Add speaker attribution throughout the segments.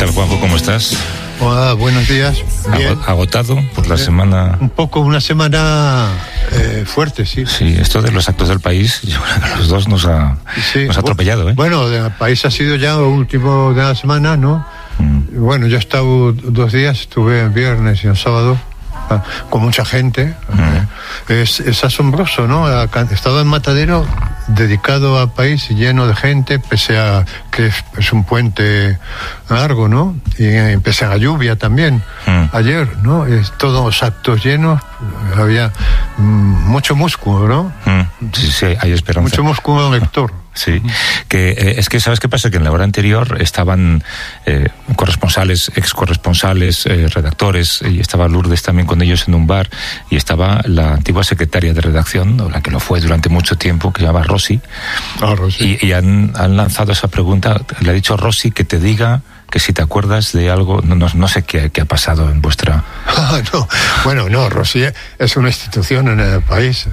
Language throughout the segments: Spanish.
Speaker 1: tal, Juanjo? ¿Cómo estás?
Speaker 2: Hola, buenos días. Bien.
Speaker 1: ¿Agotado por la semana?
Speaker 2: Una semana fuerte, sí.
Speaker 1: Sí, esto de los actos del país, yo creo que a los dos nos ha atropellado, ¿eh?
Speaker 2: Bueno, el país ha sido ya el último de la semana, ¿no? Bueno, yo he estado 2 días, estuve el viernes y el sábado con mucha gente. Es asombroso, ¿no? He estado en Matadero dedicado al país y lleno de gente, pese a que es un puente largo, ¿no? Y pese a la lluvia también. Ayer, ¿no? Todos los actos llenos, había mucho músculo, ¿no?
Speaker 1: Sí, hay esperanza.
Speaker 2: Mucho músculo lector.
Speaker 1: Sí, es que ¿sabes qué pasa? Que en la hora anterior estaban corresponsales, excorresponsales, redactores, y estaba Lourdes también con ellos en un bar, y estaba la antigua secretaria de redacción, o la que lo fue durante mucho tiempo, que se llama Rosy.
Speaker 2: Rosy.
Speaker 1: Y han lanzado esa pregunta, le ha dicho Rosy que te diga que si te acuerdas de algo, no sé qué ha pasado en vuestra...
Speaker 2: No. Bueno, no, Rosy es una institución en el país.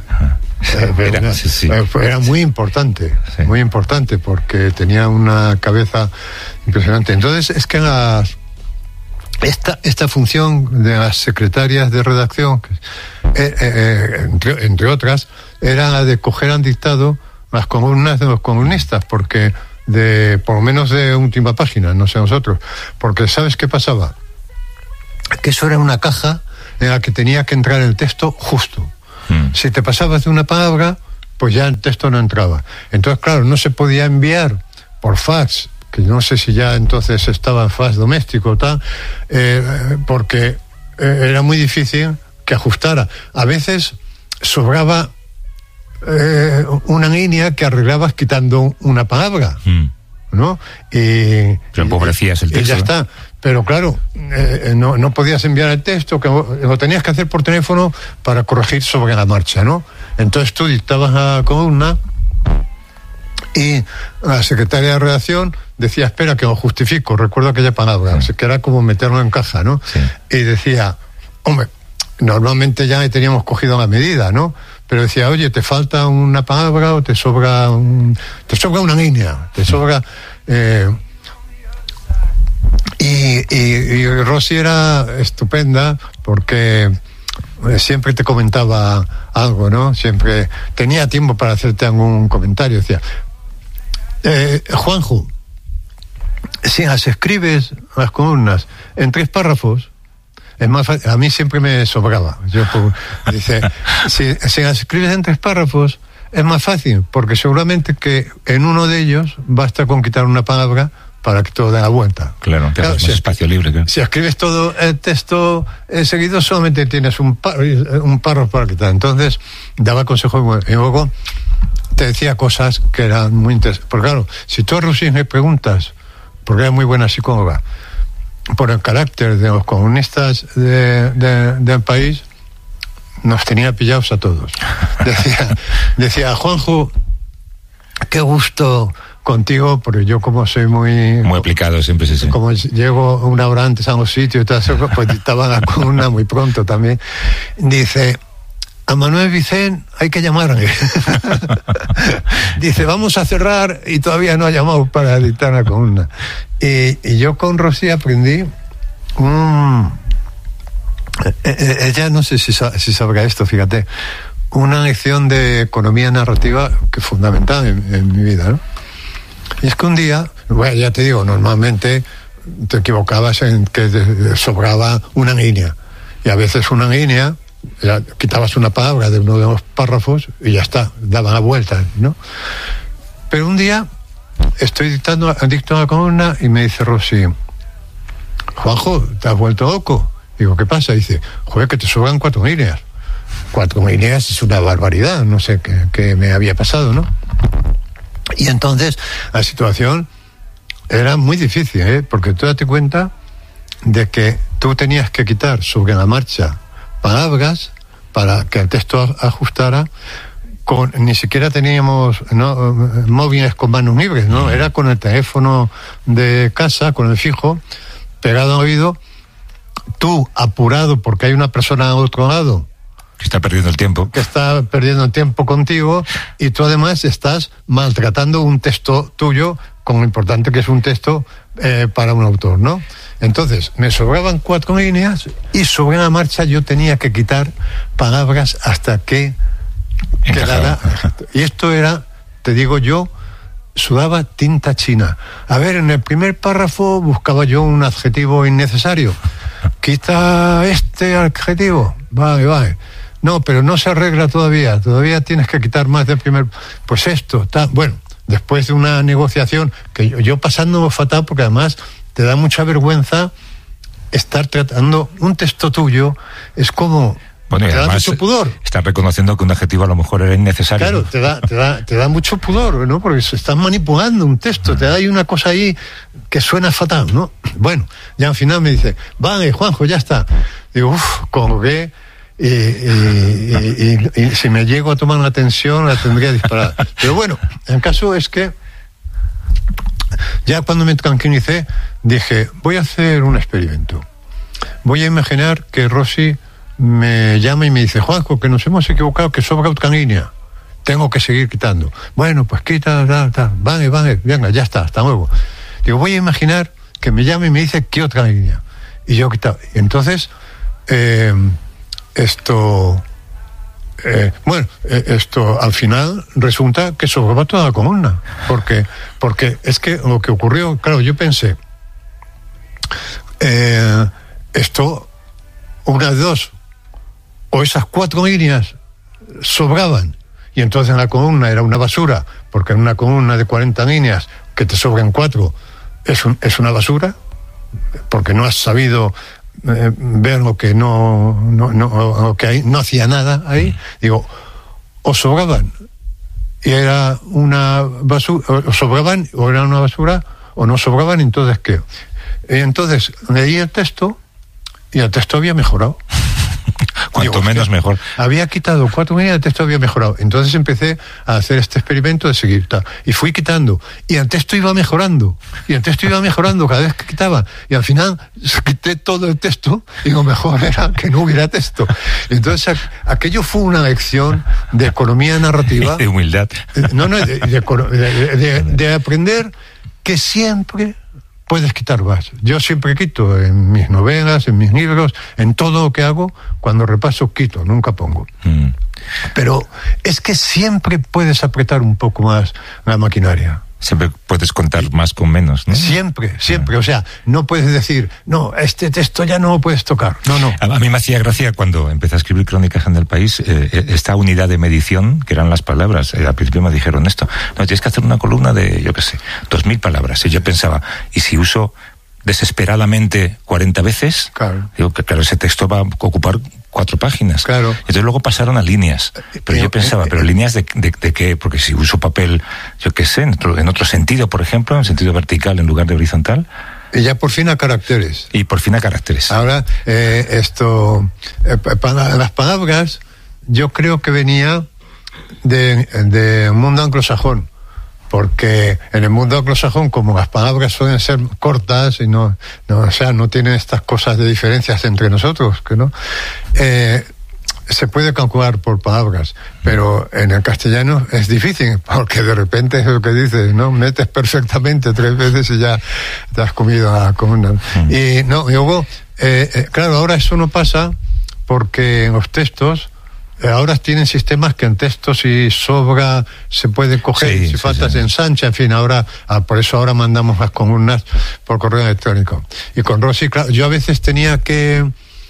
Speaker 2: Era muy importante, sí. Muy importante, porque tenía una cabeza impresionante. Entonces, es que esta función de las secretarias de redacción, entre otras, era la de coger al dictado las columnas de los comunistas, porque por lo menos de última página, no sé nosotros, porque ¿sabes qué pasaba? Que eso era una caja en la que tenía que entrar el texto justo. Si te pasabas de una palabra, pues ya el texto no entraba. Entonces, claro, no se podía enviar por fax, que no sé si ya entonces estaba en fax doméstico o tal, porque era muy difícil que ajustara. A veces sobraba una línea que arreglabas quitando una palabra, ¿no? Pero
Speaker 1: empobrecías el texto.
Speaker 2: Y ya está. Pero claro, no podías enviar el texto, que lo tenías que hacer por teléfono para corregir sobre la marcha, ¿no? Entonces tú dictabas la columna y la secretaria de redacción decía, espera que lo justifico, recuerdo aquella palabra, sí. Que era como meterlo en caja, ¿no? Sí. Y decía, hombre, normalmente ya teníamos cogido la medida, ¿no? Pero decía, oye, te falta una palabra o te sobra una línea, te sobra... Y Rosy era estupenda porque siempre te comentaba algo, ¿no? Siempre tenía tiempo para hacerte algún comentario. Decía, Juanjo, si las escribes las columnas en 3 párrafos, es más fácil. A mí siempre me sobraba. Dice, si las escribes en 3 párrafos, es más fácil, porque seguramente que en uno de ellos basta con quitar una palabra para que todo dé la vuelta.
Speaker 1: Claro, si espacio libre. Claro.
Speaker 2: Si escribes todo el texto seguido, solamente tienes un párrafo para quitar. Entonces, daba consejos y luego te decía cosas que eran muy interesantes. Porque claro, si tú a Rosy me preguntas, porque era muy buena psicóloga, por el carácter de los comunistas del país, nos tenía pillados a todos. Decía, Juanjo, qué gusto contigo, porque yo como soy muy
Speaker 1: aplicado siempre, sí.
Speaker 2: Como llego 1 hora antes a los sitios y todo eso, pues dictaba la columna muy pronto también. Dice, a Manuel Vicent hay que llamarle. Dice, vamos a cerrar y todavía no ha llamado para dictar la columna. Y yo con Rosy aprendí ella no sé si sabrá esto, fíjate, una lección de economía narrativa que es fundamental en mi vida, ¿no? Y es que un día, bueno, ya te digo, normalmente te equivocabas en que sobraba una línea, y a veces una línea, ya quitabas una palabra de uno de los párrafos y ya está, daba la vuelta, ¿no? Pero un día estoy dictando la columna y me dice Rosy, Juanjo, ¿te has vuelto loco? Digo, ¿qué pasa? Dice, joder, que te sobran 4 líneas. 4 líneas es una barbaridad, no sé qué me había pasado, ¿no? Y entonces la situación era muy difícil, porque tú date cuenta de que tú tenías que quitar sobre la marcha palabras para que el texto ajustara. Ni siquiera teníamos móviles con manos libres, ¿no? Era con el teléfono de casa, con el fijo, pegado al oído, tú apurado porque hay una persona al otro lado
Speaker 1: que está perdiendo el tiempo
Speaker 2: contigo, y tú además estás maltratando un texto tuyo con lo importante que es un texto para un autor, ¿no? Entonces, me sobraban 4 líneas y sobre la marcha yo tenía que quitar palabras hasta que quedara. Y esto era, te digo yo, sudaba tinta china. A ver, en el primer párrafo buscaba yo un adjetivo innecesario. Quita este adjetivo. Vale. No, pero no se arregla todavía tienes que quitar más del primer. Pues esto, bueno, después de una negociación que yo pasando fatal, porque además te da mucha vergüenza estar tratando un texto tuyo, es como...
Speaker 1: Bueno, y
Speaker 2: te
Speaker 1: además
Speaker 2: da mucho pudor.
Speaker 1: Estás reconociendo que un adjetivo a lo mejor era innecesario.
Speaker 2: Claro, ¿no? te da mucho pudor, ¿no? Porque se estás manipulando un texto, te da ahí una cosa ahí que suena fatal, ¿no? Bueno, ya al final me dice, vale, Juanjo, ya está. Digo, colgué y si me llego a tomar la tensión la tendría disparada. Pero bueno, el caso es que ya cuando me tranquilicé dije, voy a hacer un experimento. Voy a imaginar que Rosy me llama y me dice, Juanjo, que nos hemos equivocado, que sobra otra línea, tengo que seguir quitando. Bueno, pues quita, vale, venga, ya está, hasta luego. Digo, voy a imaginar que me llama y me dice, ¿qué otra línea? Y yo quitaba. Entonces, esto al final resulta que sobraba toda la columna, porque es que lo que ocurrió, claro, yo pensé, esto, una de dos, o esas 4 líneas sobraban y entonces la columna era una basura, porque en una columna de 40 líneas que te sobran 4 es una basura, porque no has sabido ver lo que lo que hay, no hacía nada ahí. Digo, o sobraban y era una basura, o sobraban o era una basura, o no sobraban, entonces ¿qué? Entonces leí el texto y el texto había mejorado.
Speaker 1: Cuanto menos mejor.
Speaker 2: Había quitado 4 líneas, el texto había mejorado. Entonces empecé a hacer este experimento de seguir y fui quitando y el texto iba mejorando cada vez que quitaba, y al final quité todo el texto y lo mejor era que no hubiera texto. Entonces aquello fue una lección de economía narrativa,
Speaker 1: de humildad,
Speaker 2: de aprender que siempre puedes quitar más. Yo siempre quito en mis novelas, en mis libros, en todo lo que hago, cuando repaso quito, nunca pongo. Pero es que siempre puedes apretar un poco más la maquinaria.
Speaker 1: Siempre puedes contar más con menos, ¿no?
Speaker 2: Siempre. O sea, no puedes decir, no, este texto ya no lo puedes tocar. No.
Speaker 1: A mí me hacía gracia cuando empecé a escribir Crónicas en el País, esta unidad de medición, que eran las palabras. Al principio me dijeron esto, no, tienes que hacer una columna de, 2.000 palabras. Y yo pensaba, ¿y si uso desesperadamente 40 veces?
Speaker 2: Claro.
Speaker 1: Digo que claro, ese texto va a ocupar 4 páginas.
Speaker 2: Claro.
Speaker 1: Entonces luego pasaron a líneas. Pero yo pensaba, ¿pero líneas de qué? Porque si uso papel, en otro sentido, por ejemplo, en sentido vertical en lugar de horizontal.
Speaker 2: Y ya por fin a caracteres. Ahora, para las palabras, yo creo que venía de mundo anglosajón. Porque en el mundo anglosajón, como las palabras suelen ser cortas y no tienen estas cosas de diferencias entre nosotros, que no, se puede calcular por palabras, pero en el castellano es difícil, porque de repente es lo que dices, ¿no? Metes perfectamente 3 veces y ya te has comido la columna. Y luego, claro, ahora eso no pasa porque en los textos ahora tienen sistemas que en texto si sobra se puede coger, si falta se ensancha, en fin, ahora por eso ahora mandamos las columnas por correo electrónico. Y con Rosy, claro, yo a veces tenía que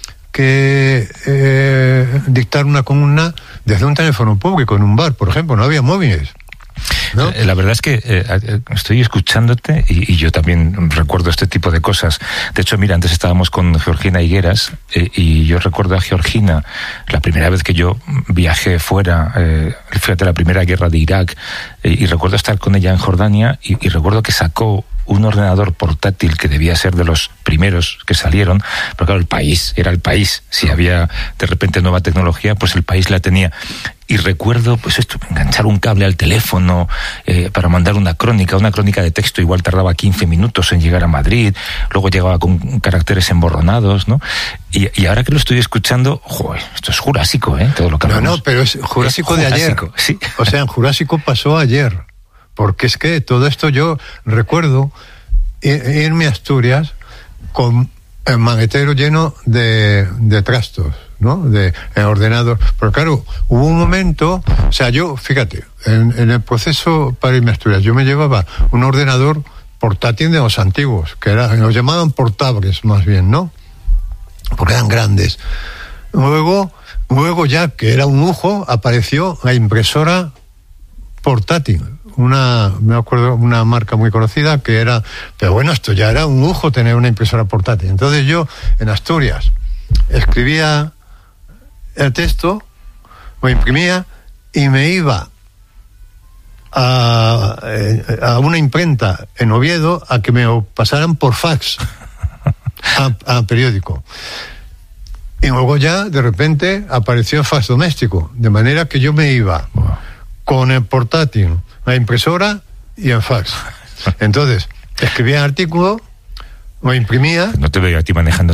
Speaker 2: dictar una columna desde un teléfono público en un bar, por ejemplo, no había móviles, ¿no?
Speaker 1: La verdad es que estoy escuchándote y yo también recuerdo este tipo de cosas. De hecho, mira, antes estábamos con Georgina Higueras y yo recuerdo a Georgina la primera vez que yo viajé fuera, fíjate, la primera guerra de Irak, y recuerdo estar con ella en Jordania y recuerdo que sacó un ordenador portátil que debía ser de los primeros que salieron, pero claro, era el país. Si había de repente nueva tecnología, pues el país la tenía. Y recuerdo, pues esto, enganchar un cable al teléfono para mandar una crónica de texto, igual tardaba 15 minutos en llegar a Madrid, luego llegaba con caracteres emborronados, ¿no? Y ahora que lo estoy escuchando, joder, esto es jurásico, todo lo que hablamos.
Speaker 2: No, pero es jurásico de ayer.
Speaker 1: Sí.
Speaker 2: O sea, en Jurásico pasó ayer. porque es que todo esto yo recuerdo irme a Asturias con el maletero lleno de trastos, ¿no? De ordenador. Pero claro, hubo un momento, o sea, yo, fíjate, en el proceso para irme a Asturias, yo me llevaba un ordenador portátil de los antiguos, que los llamaban portables más bien, ¿no? Porque eran grandes. Luego ya, que era un lujo, apareció la impresora portátil. Me acuerdo, una marca muy conocida que era, pero bueno, esto ya era un lujo tener una impresora portátil. Entonces yo, en Asturias, escribía el texto, lo imprimía y me iba a una imprenta en Oviedo a que me lo pasaran por fax a periódico. Y luego ya, de repente, apareció el fax doméstico, de manera que yo me iba con el portátil, la impresora y el fax. Entonces, escribía el artículo, lo imprimía.
Speaker 1: No te veo a ti manejando